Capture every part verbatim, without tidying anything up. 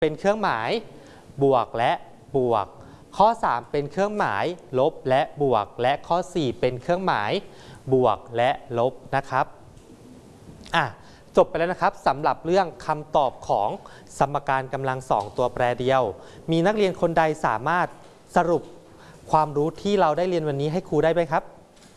เป็นเครื่องหมายบวกและบวกข้อสามเป็นเครื่องหมายลบและบวกและข้อสี่เป็นเครื่องหมายบวกและลบนะครับอ่ะจบไปแล้วนะครับสำหรับเรื่องคำตอบของสมการกำลังสองตัวแปรเดียวมีนักเรียนคนใดสามารถสรุปความรู้ที่เราได้เรียนวันนี้ให้ครูได้ไหมครับ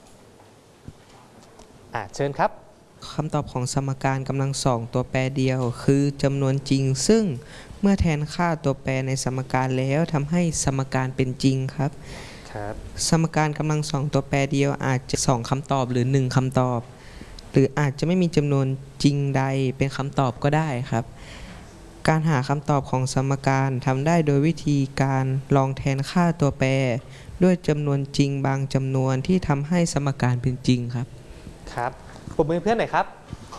อ่ะเชิญครับคำตอบของสมการกำลังสองตัวแปรเดียวคือจำนวนจริงซึ่งเมื่อแทนค่าตัวแปรในสมการแล้วทำให้สมการเป็นจริงครับครับสมการกำลังสองตัวแปรเดียวอาจจะสองคำตอบหรือหนึ่งคำตอบหรืออาจจะไม่มีจำนวนจริงใดเป็นคำตอบก็ได้ครับการหาคำตอบของสมการทำได้โดยวิธีการลองแทนค่าตัวแปรด้วยจำนวนจริงบางจำนวนที่ทำให้สมการเป็นจริงครับครับปรบมือเพื่อนหน่อยครับ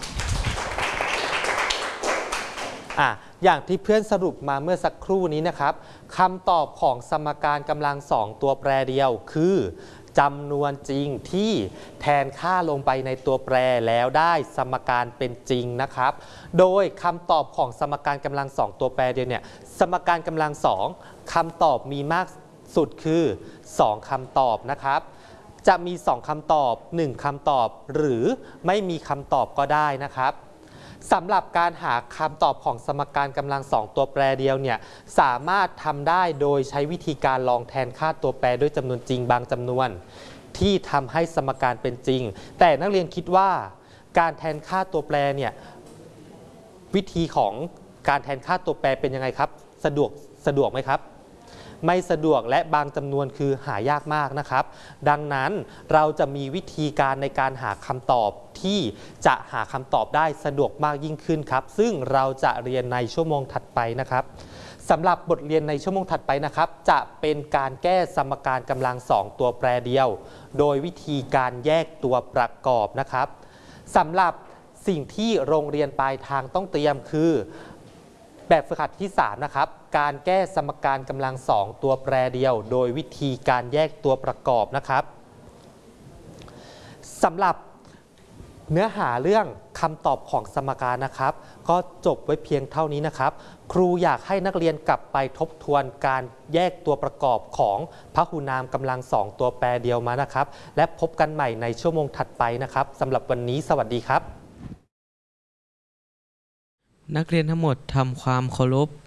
อ่ะอย่างที่เพื่อนสรุปมาเมื่อสักครู่นี้นะครับคำตอบของสมการกำลังสองตัวแปรเดียวคือจำนวนจริงที่แทนค่าลงไปในตัวแปรแล้วได้สมการเป็นจริงนะครับโดยคำตอบของสมการกำลังสองตัวแปรเดียวเนี่ยสมการกำลังสองคำตอบมีมากสุดคือสองคำตอบนะครับจะมีสองคำตอบหนึ่งคำตอบหรือไม่มีคำตอบก็ได้นะครับสำหรับการหาคำตอบของสมการกำลังสองตัวแปรเดียวเนี่ยสามารถทำได้โดยใช้วิธีการลองแทนค่าตัวแปรด้วยจำนวนจริงบางจำนวนที่ทำให้สมการเป็นจริงแต่นักเรียนคิดว่าการแทนค่าตัวแปรเนี่ยวิธีของการแทนค่าตัวแปรเป็นยังไงครับสะดวกสะดวกไหมครับไม่สะดวกและบางจำนวนคือหายากมากนะครับดังนั้นเราจะมีวิธีการในการหาคำตอบที่จะหาคำตอบได้สะดวกมากยิ่งขึ้นครับซึ่งเราจะเรียนในชั่วโมงถัดไปนะครับสำหรับบทเรียนในชั่วโมงถัดไปนะครับจะเป็นการแก้สมการกำลังสองตัวแปรเดียวโดยวิธีการแยกตัวประกอบนะครับสำหรับสิ่งที่โรงเรียนปลายทางต้องเตรียมคือแบบฝึกหัดที่สามนะครับการแก้สมการกำลังสองตัวแปรเดียวโดยวิธีการแยกตัวประกอบนะครับสำหรับเนื้อหาเรื่องคำตอบของสมการนะครับก็จบไว้เพียงเท่านี้นะครับครูอยากให้นักเรียนกลับไปทบทวนการแยกตัวประกอบของพหุนามกำลังสองตัวแปรเดียวมานะครับและพบกันใหม่ในชั่วโมงถัดไปนะครับสำหรับวันนี้สวัสดีครับนักเรียนทั้งหมดทำความเคารพ